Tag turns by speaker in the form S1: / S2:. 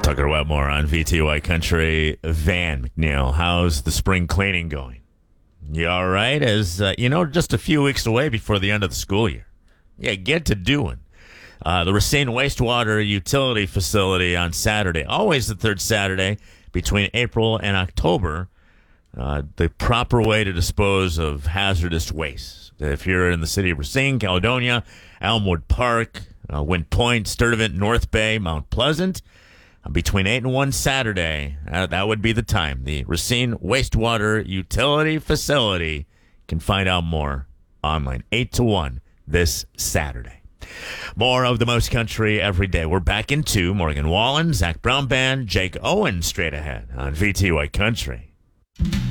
S1: Tucker Wetmore on VTY Country. Van McNeil, how's the spring cleaning going? You all right? As just a few weeks away before the end of the school year. Yeah, get to doing. The Racine Wastewater Utility Facility on Saturday, always the third Saturday between April and October, the proper way to dispose of hazardous waste. If you're in the city of Racine, Caledonia, Elmwood Park, Wind Point, Sturtevant, North Bay, Mount Pleasant, between 8 and 1 Saturday, that would be the time. The Racine Wastewater Utility Facility. You can find out more online. 8 to 1 this Saturday. More of the most country every day. We're back in 2. Morgan Wallen, Zach Brown Band, Jake Owen straight ahead on VTY Country.